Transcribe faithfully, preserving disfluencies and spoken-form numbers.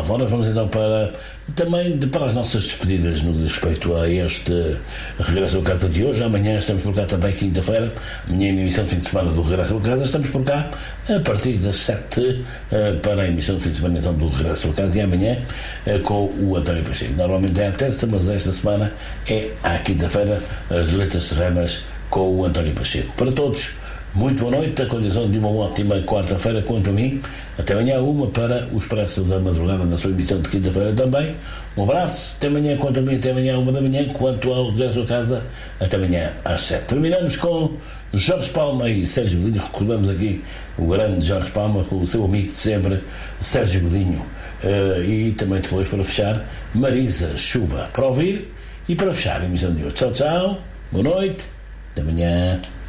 lá fora. Vamos então para também de, para as nossas despedidas no que diz respeito a este Regresso a Casa de hoje. Amanhã estamos por cá também, quinta-feira, amanhã em emissão de fim de semana do Regresso a Casa. Estamos por cá a partir das sete uh, para a emissão de fim de semana então do Regresso a Casa, e amanhã uh, com o António Pacheco. Normalmente é à terça, mas esta semana é à quinta-feira, as Letras Serranas com o António Pacheco. Para todos, muito boa noite, a condição de uma ótima quarta-feira quanto a mim. Até amanhã uma para o Expresso da Madrugada na sua emissão de quinta-feira também. Um abraço, até amanhã quanto a mim, até amanhã uma da manhã, quanto ao Regresso a Casa, até amanhã às sete. Terminamos com Jorge Palma e Sérgio Godinho. Recordamos aqui o grande Jorge Palma com o seu amigo de sempre, Sérgio Godinho. Uh, e também depois, para fechar, Marisa Chuva, para ouvir e para fechar a emissão de hoje. Tchau, tchau, boa noite, até amanhã.